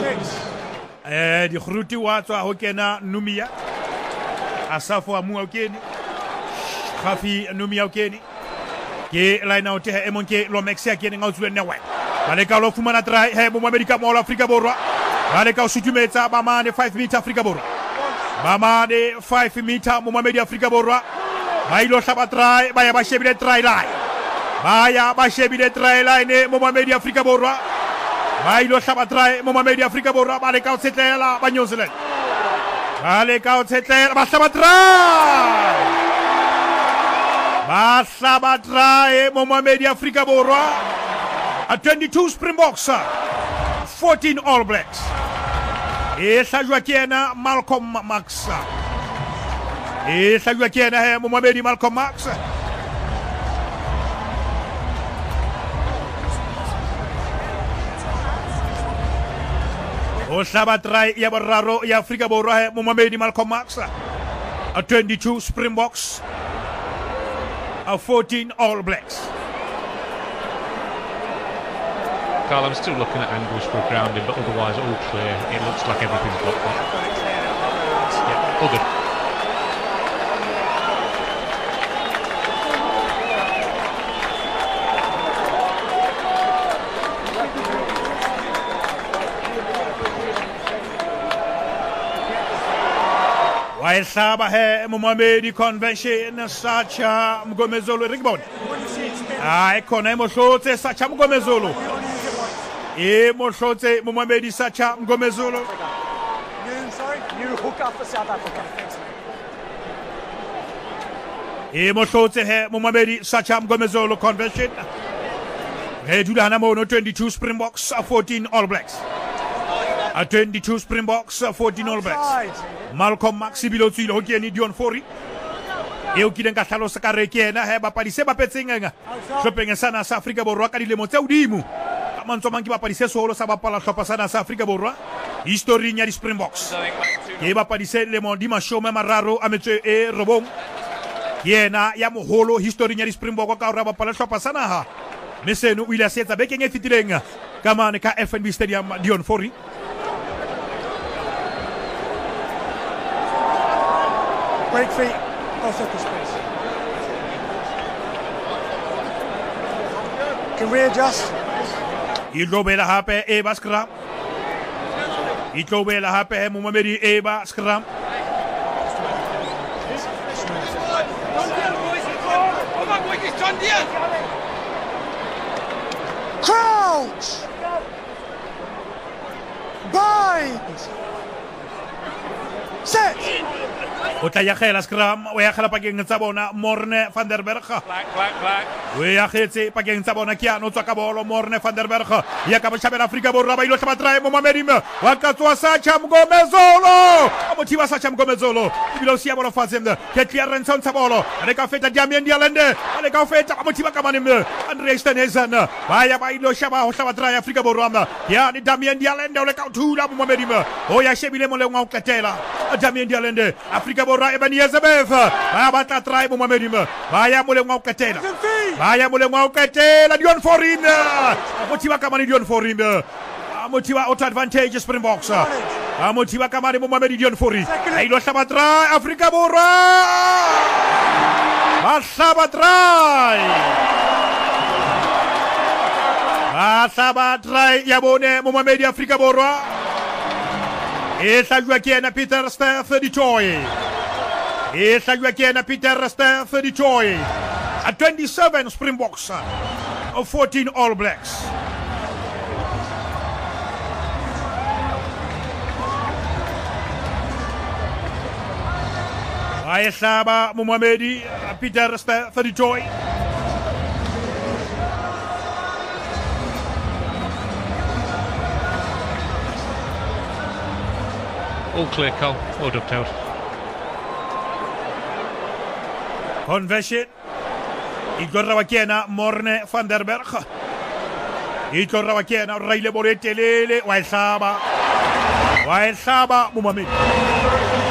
di khruti wa tswa ho kena Numia Asafo Amu o kene Khafi Numia o kene ke line out he emonke lo mexia kene ngautsule newe bale ka lo fumana try he mo America mo Africa borwa bale ka sutumetsa ba mane 5 meter Africa borwa ba mane 5 meter mo America Africa borwa ba ilo hlaba try ba ya ba shebile try line baya ba shebile try line mo America Africa borwa ba ilo hlaba try mo America Africa borwa bale ka tsetlela ba New Zealand bale ka tsetlela ba hlaba try Basaba try Mohamed Africa Borwa a 22 Springboks 14 All Blacks e sa joua kiena Malcolm Max e sa joua kiena he Mohamed Malcolm Max o saba try ya boraro ya Africa Borwa he Mohamed Malcolm Max a 22 Springboks of 14 All Blacks. Carl, I'm still looking at angles for a grounding, but otherwise all clear. It looks like everything's blocked up. Yeah, all good. While Saba he Mohamed Convention Sacha Mgomezolo Rigbon. Kone Moshote Sacha Mgomezolo. Moshote Mohamed Sacha Mgomezolo. You hook up for South Africa. Moshote he Mohamed Sacha Mgomezolo Convention. He Judana Mono 22 Springboks 14 All Blacks. 22 Springboks 14 All Blacks. Malcolm Maxi Bilotsi lo kieni Dion Fori e o kile nka hlalosa ka re kena he bapadi se bapetsenga hlopeng sana sa Afrika Borwa ka dilemo tsa udimo ka mantso mang ke bapadi se solo sa bapala hlopa sana sa Afrika Borwa history nya di Springboks ke bapadi se le mo di mashome mararo a metse e robong yena ya moholo history nya di Springboks ka ra bapala hlopa sana ha meseno o ile a setsa bekeng e fitileng ka mane ka FNB Stadium Dion Fori. Break feet, both up the space. Can we adjust? Idobela hape Eba scrum. Idobela hape Mohamed Eba scrum. Crouch! Bind! Set! Otaya khela scrum we ya khela pakeng tsa bona Morne van der Berg Black. we ya khetse pakeng tsa bona kiano tswa ka bolo Morne van der Berg ya ka botjhabela Afrika Borwa ba ilo hlaba try Mohamed wa ka tswa Sacha Mgomezolo amotiwa Sacha Mgomezolo ibilo sia bolo fazenda ke clearance on bolo re ka feta Damian Dialende le ka feta amotiwa ka manim Andre Stenhazen ba ya ba ilo hlaba ho hlaba try Afrika Borwa ya ni Damian Dialende le ka thula Mohamed o ya shebile mo le ngwa o ketela Damian Dialende Afrika Borwa ebani Yezebeth ba batla try Mohamed ba ya mo le ngwa o ketela Baya mulengwa uketela Dion Forin amotiwa kama ni Dion Forin amotiwa out advantage Springboks amotiwa kama ni Mohamed Dion Forin ilo hlabatra Afrika Borwa Basabatra yabone Mohamed Afrika Borwa esajua kiena Peter Steph Ditoy esajua kiena Peter Steph Ditoy at 27 Springboks of 14 All Blacks. Ayesaba Mohamedi Peter for the joy. All clear, Cole. All dovetailed. Conversion. Igor Rawakiena, Morne van der Berg. Igor Rawakiena, Raile Boretelele, Waisaba Mohamed.